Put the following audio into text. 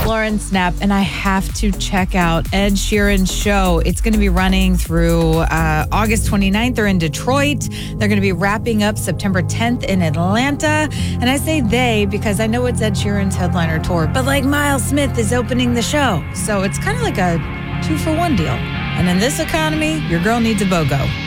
Lauren Snap, and I have to check out Ed Sheeran's show. It's going to be running through August 29th. They're in Detroit. They're going to be wrapping up September 10th in Atlanta. And I say they because I know it's Ed Sheeran's headliner tour, but like Miles Smith is opening the show. So it's kind of like a 2-for-1 deal. And in this economy, your girl needs a BOGO.